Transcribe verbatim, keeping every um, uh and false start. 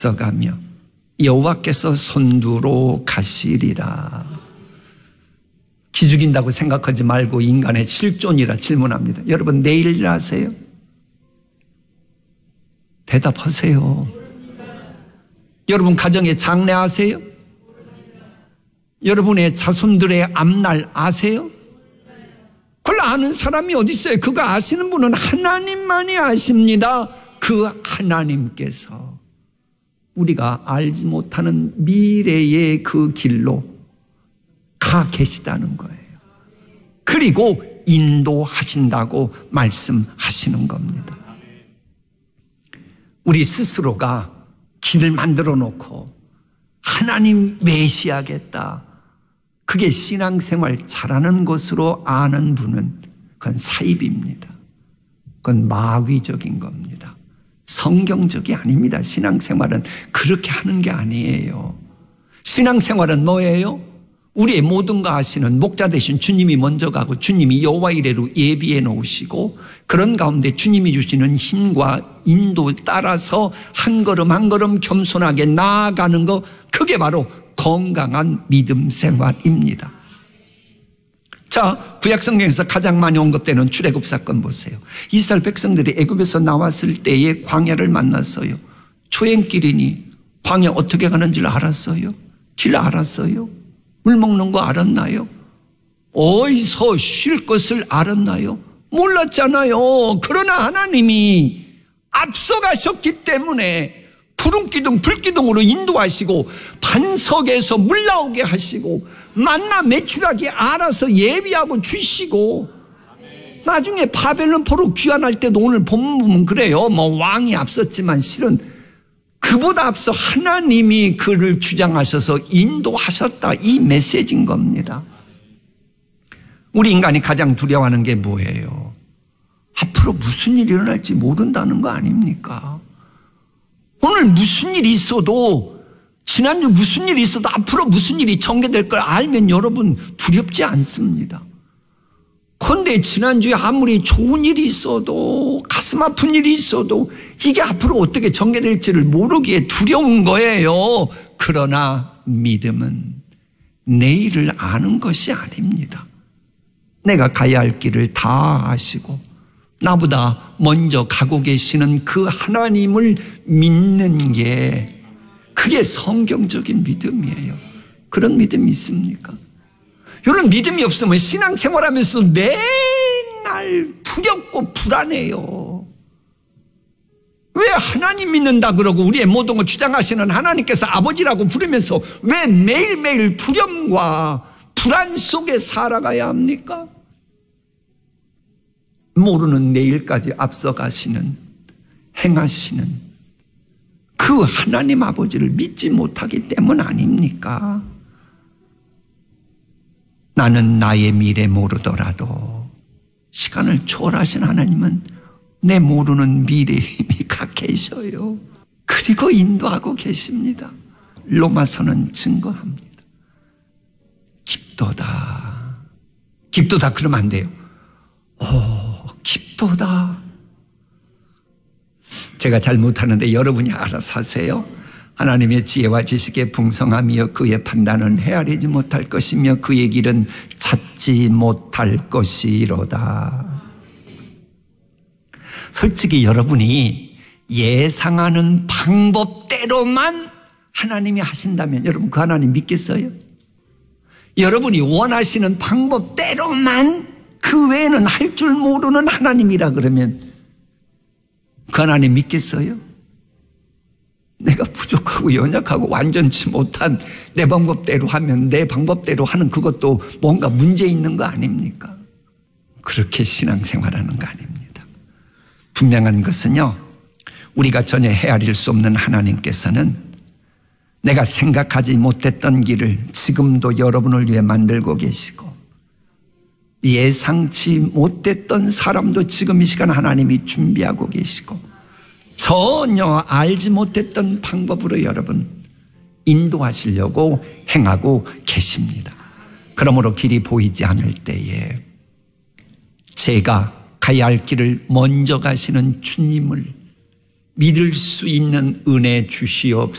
써가며 여호와께서 손두로 가시리라. 기죽인다고 생각하지 말고 인간의 실존이라 질문합니다. 여러분 내일 일 아세요? 대답하세요. 여러분 가정의 장래 아세요? 여러분의 자손들의 앞날 아세요? 그걸 아는 사람이 어디 있어요? 그거 아시는 분은 하나님만이 아십니다. 그 하나님께서 우리가 알지 못하는 미래의 그 길로 가 계시다는 거예요. 그리고 인도하신다고 말씀하시는 겁니다. 우리 스스로가 길을 만들어 놓고 하나님 메시아겠다. 그게 신앙생활 잘하는 것으로 아는 분은 그건 사입입니다. 그건 마귀적인 겁니다. 성경적이 아닙니다. 신앙생활은 그렇게 하는 게 아니에요. 신앙생활은 뭐예요? 우리의 모든 거 아시는 목자 되신 주님이 먼저 가고 주님이 여호와 이레로 예비해 놓으시고 그런 가운데 주님이 주시는 힘과 인도 따라서 한 걸음 한 걸음 겸손하게 나아가는 거, 그게 바로 건강한 믿음 생활입니다. 자, 구약성경에서 가장 많이 언급되는 출애굽 사건 보세요. 이스라엘 백성들이 애굽에서 나왔을 때에 광야를 만났어요. 초행길이니 광야 어떻게 가는지를 알았어요? 길 알았어요? 물 먹는 거 알았나요? 어디서 쉴 것을 알았나요? 몰랐잖아요. 그러나 하나님이 앞서가셨기 때문에 구름기둥 불기둥으로 인도하시고 반석에서 물 나오게 하시고 만나 매출하게 알아서 예비하고 주시고, 나중에 바벨론 포로 귀환할 때도 오늘 본문 보면 그래요. 뭐 왕이 앞섰지만 실은 그보다 앞서 하나님이 그를 주장하셔서 인도하셨다, 이 메시지인 겁니다. 우리 인간이 가장 두려워하는 게 뭐예요? 앞으로 무슨 일이 일어날지 모른다는 거 아닙니까? 오늘 무슨 일이 있어도, 지난주 무슨 일이 있어도 앞으로 무슨 일이 전개될 걸 알면 여러분 두렵지 않습니다. 그런데 지난주에 아무리 좋은 일이 있어도, 가슴 아픈 일이 있어도 이게 앞으로 어떻게 전개될지를 모르기에 두려운 거예요. 그러나 믿음은 내일을 아는 것이 아닙니다. 내가 가야 할 길을 다 아시고 나보다 먼저 가고 계시는 그 하나님을 믿는 게, 그게 성경적인 믿음이에요. 그런 믿음이 있습니까? 이런 믿음이 없으면 신앙생활하면서 맨날 두렵고 불안해요. 왜 하나님 믿는다 그러고 우리의 모든 걸 주장하시는 하나님께서 아버지라고 부르면서 왜 매일매일 두려움과 불안 속에 살아가야 합니까? 모르는 내일까지 앞서가시는, 행하시는 그 하나님 아버지를 믿지 못하기 때문 아닙니까? 나는 나의 미래 모르더라도 시간을 초월하신 하나님은 내 모르는 미래에 이미 가 계셔요. 그리고 인도하고 계십니다. 로마서는 증거합니다. 깊도다. 깊도다 그러면 안 돼요. 오, 깊도다. 제가 잘 못하는데 여러분이 알아서 하세요. 하나님의 지혜와 지식의 풍성함이여 그의 판단은 헤아리지 못할 것이며 그의 길은 찾지 못할 것이로다. 솔직히 여러분이 예상하는 방법대로만 하나님이 하신다면 여러분 그 하나님 믿겠어요? 여러분이 원하시는 방법대로만, 그 외에는 할 줄 모르는 하나님이라 그러면 그 하나님 믿겠어요? 내가 부족하고 연약하고 완전치 못한 내 방법대로 하면 내 방법대로 하는 그것도 뭔가 문제 있는 거 아닙니까? 그렇게 신앙생활하는 거 아닙니다. 분명한 것은요, 우리가 전혀 헤아릴 수 없는 하나님께서는 내가 생각하지 못했던 길을 지금도 여러분을 위해 만들고 계시고, 예상치 못했던 사람도 지금 이 시간 하나님이 준비하고 계시고, 전혀 알지 못했던 방법으로 여러분 인도하시려고 행하고 계십니다. 그러므로 길이 보이지 않을 때에 제가 가야 할 길을 먼저 가시는 주님을 믿을 수 있는 은혜 주시옵소서.